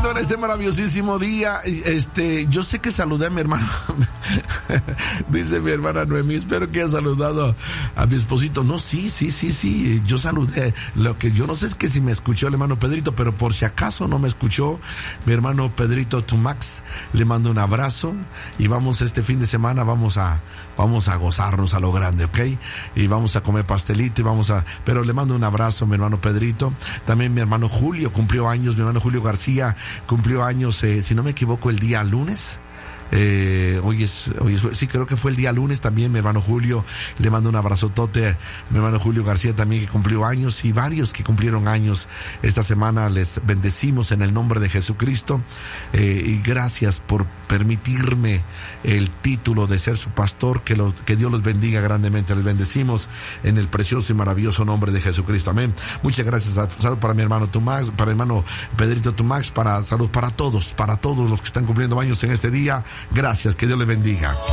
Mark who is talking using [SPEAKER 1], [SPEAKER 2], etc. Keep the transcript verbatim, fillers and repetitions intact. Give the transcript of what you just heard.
[SPEAKER 1] en este maravillosísimo día. Este, yo sé que saludé a mi hermano. Dice mi hermana Noemí, espero que haya saludado a mi esposito. No, sí, sí, sí, sí. Yo saludé. Lo que yo no sé es que si me escuchó el hermano Pedrito, pero por si acaso no me escuchó, mi hermano Pedrito Tumax, le mando un abrazo y vamos este fin de semana, vamos a, vamos a gozarnos a lo grande, ¿ok? Y vamos a comer pastelito y vamos a, pero le mando un abrazo a mi hermano Pedrito. También mi hermano Julio cumplió años, mi hermano Julio García cumplió años, eh, si no me equivoco, el día lunes. Eh, hoy es, hoy es, sí, creo que fue el día lunes también. Mi hermano Julio, le mando un abrazotote. Mi hermano Julio García también, que cumplió años, y varios que cumplieron años esta semana. Les bendecimos en el nombre de Jesucristo, eh, y gracias por permitirme el título de ser su pastor. Que, lo, que Dios los bendiga grandemente. Les bendecimos en el precioso y maravilloso nombre de Jesucristo, amén. Muchas gracias. Salud para mi hermano Tumax, para mi hermano Pedrito Tumax, para salud para todos, para todos los que están cumpliendo años en este día. Gracias, que Dios les bendiga.